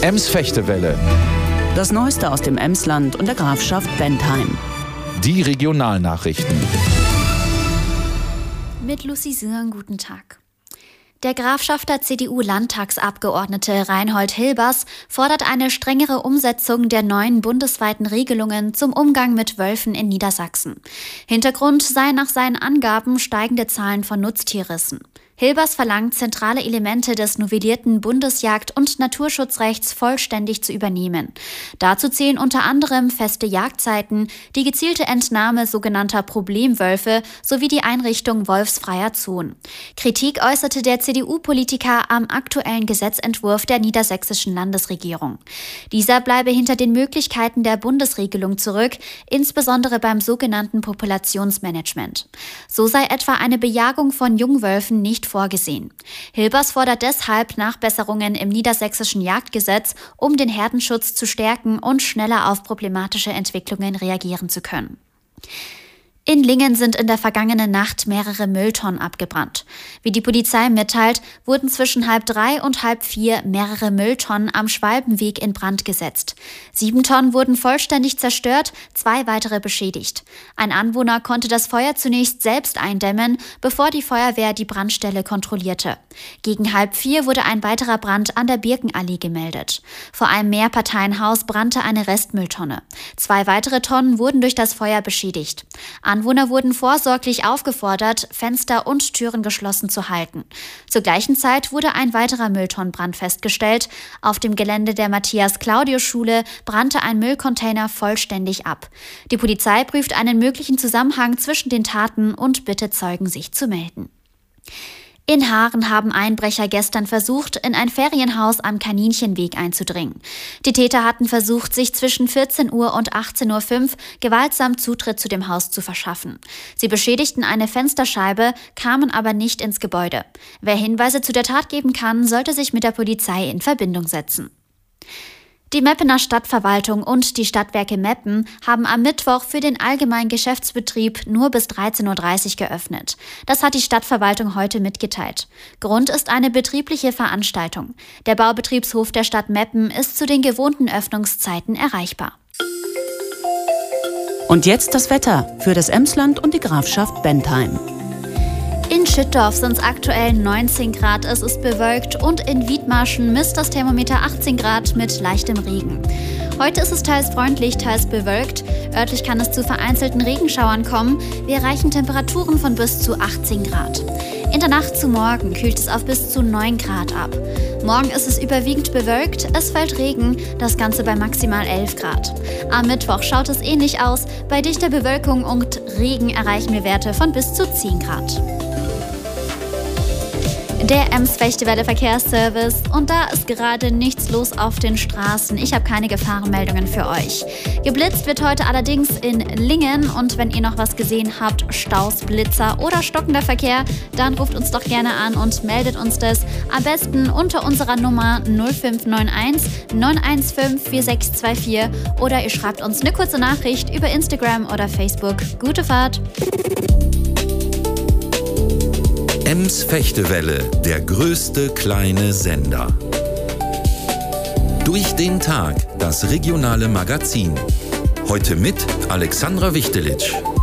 Ems-Fechtewelle. Das Neueste aus dem Emsland und der Grafschaft Bentheim. Die Regionalnachrichten. Mit Lucy Sürn, guten Tag. Der Grafschafter CDU-Landtagsabgeordnete Reinhold Hilbers fordert eine strengere Umsetzung der neuen bundesweiten Regelungen zum Umgang mit Wölfen in Niedersachsen. Hintergrund seien nach seinen Angaben steigende Zahlen von Nutztierrissen. Hilbers verlangt, zentrale Elemente des novellierten Bundesjagd- und Naturschutzrechts vollständig zu übernehmen. Dazu zählen unter anderem feste Jagdzeiten, die gezielte Entnahme sogenannter Problemwölfe sowie die Einrichtung wolfsfreier Zonen. Kritik äußerte der CDU-Politiker am aktuellen Gesetzentwurf der niedersächsischen Landesregierung. Dieser bleibe hinter den Möglichkeiten der Bundesregelung zurück, insbesondere beim sogenannten Populationsmanagement. So sei etwa eine Bejagung von Jungwölfen nicht vorgesehen. Hilbers fordert deshalb Nachbesserungen im niedersächsischen Jagdgesetz, um den Herdenschutz zu stärken und schneller auf problematische Entwicklungen reagieren zu können. In Lingen sind in der vergangenen Nacht mehrere Mülltonnen abgebrannt. Wie die Polizei mitteilt, wurden zwischen 3:30 und 3:30 mehrere Mülltonnen am Schwalbenweg in Brand gesetzt. 7 Tonnen wurden vollständig zerstört, 2 weitere beschädigt. Ein Anwohner konnte das Feuer zunächst selbst eindämmen, bevor die Feuerwehr die Brandstelle kontrollierte. Gegen 3:30 wurde ein weiterer Brand an der Birkenallee gemeldet. Vor einem Mehrparteienhaus brannte eine Restmülltonne. 2 weitere Tonnen wurden durch das Feuer beschädigt. Anwohner wurden vorsorglich aufgefordert, Fenster und Türen geschlossen zu halten. Zur gleichen Zeit wurde ein weiterer Mülltonnenbrand festgestellt. Auf dem Gelände der Matthias-Claudius-Schule brannte ein Müllcontainer vollständig ab. Die Polizei prüft einen möglichen Zusammenhang zwischen den Taten und bittet Zeugen, sich zu melden. In Haaren haben Einbrecher gestern versucht, in ein Ferienhaus am Kaninchenweg einzudringen. Die Täter hatten versucht, sich zwischen 14 Uhr und 18:05 Uhr gewaltsam Zutritt zu dem Haus zu verschaffen. Sie beschädigten eine Fensterscheibe, kamen aber nicht ins Gebäude. Wer Hinweise zu der Tat geben kann, sollte sich mit der Polizei in Verbindung setzen. Die Meppener Stadtverwaltung und die Stadtwerke Meppen haben am Mittwoch für den allgemeinen Geschäftsbetrieb nur bis 13:30 Uhr geöffnet. Das hat die Stadtverwaltung heute mitgeteilt. Grund ist eine betriebliche Veranstaltung. Der Baubetriebshof der Stadt Meppen ist zu den gewohnten Öffnungszeiten erreichbar. Und jetzt das Wetter für das Emsland und die Grafschaft Bentheim. In Schüttorf sind es aktuell 19 Grad, es ist bewölkt und in Wiedmarschen misst das Thermometer 18 Grad mit leichtem Regen. Heute ist es teils freundlich, teils bewölkt. Örtlich kann es zu vereinzelten Regenschauern kommen. Wir erreichen Temperaturen von bis zu 18 Grad. In der Nacht zu morgen kühlt es auf bis zu 9 Grad ab. Morgen ist es überwiegend bewölkt, es fällt Regen, das Ganze bei maximal 11 Grad. Am Mittwoch schaut es ähnlich aus. Bei dichter Bewölkung und Regen erreichen wir Werte von bis zu 10 Grad. Der Ems-Fechtewelle Verkehrsservice und da ist gerade nichts los auf den Straßen. Ich habe keine Gefahrenmeldungen für euch. Geblitzt wird heute allerdings in Lingen und wenn ihr noch was gesehen habt, Staus, Blitzer oder stockender Verkehr, dann ruft uns doch gerne an und meldet uns das. Am besten unter unserer Nummer 0591 915 4624 oder ihr schreibt uns eine kurze Nachricht über Instagram oder Facebook. Gute Fahrt! Ems-Fechtewelle, der größte kleine Sender. Durch den Tag, das regionale Magazin. Heute mit Alexandra Wichtelitsch.